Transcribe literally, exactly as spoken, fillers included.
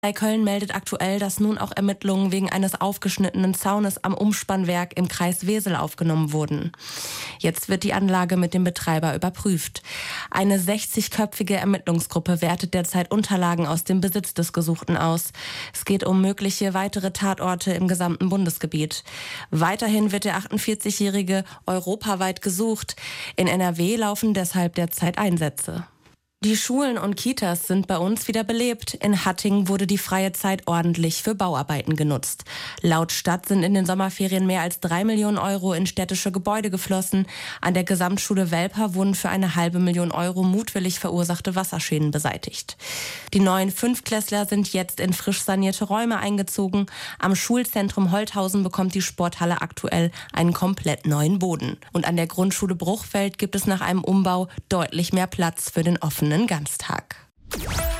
Köln meldet aktuell, dass nun auch Ermittlungen wegen eines aufgeschnittenen Zaunes am Umspannwerk im Kreis Wesel aufgenommen wurden. Jetzt wird die Anlage mit dem Betreiber überprüft. Eine sechzigköpfige Ermittlungsgruppe wertet derzeit Unterlagen aus dem Besitz des Gesuchten aus. Es geht um mögliche weitere Tatorte im gesamten Bundesgebiet. Weiterhin wird der achtundvierzigjährige europaweit gesucht. In N R W laufen deshalb derzeit Einsätze. Die Schulen und Kitas sind bei uns wieder belebt. In Hattingen wurde die freie Zeit ordentlich für Bauarbeiten genutzt. Laut Stadt sind in den Sommerferien mehr als drei Millionen Euro in städtische Gebäude geflossen. An der Gesamtschule Welper wurden für eine halbe Million Euro mutwillig verursachte Wasserschäden beseitigt. Die neuen Fünftklässler sind jetzt in frisch sanierte Räume eingezogen. Am Schulzentrum Holthausen bekommt die Sporthalle aktuell einen komplett neuen Boden. Und an der Grundschule Bruchfeld gibt es nach einem Umbau deutlich mehr Platz für den offenen Ganztag.